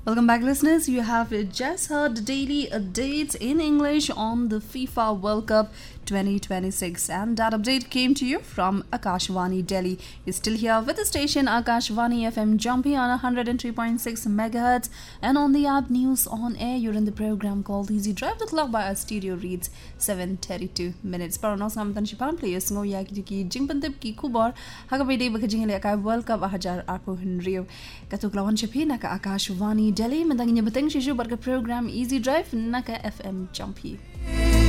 Welcome back, listeners. You have just heard the daily updates in English on the FIFA World Cup 2026, and that update came to you from Akashvani Delhi. You're still here with the station Akashvani FM Jumpy on 103.6 megahertz, and on the app News on Air. You're in the program called Easy Drive. The clock by our studio reads 7:32 minutes. Parono samtan shipan players ngo yaki ki jingpantep ki kubor hakabede bakajingale ka World Cup hajar arpo Henrio katuklawan shapi naka Akashvani Delhi, madangnya bateng shishu barka program Easy Drive naka FM Jumpy.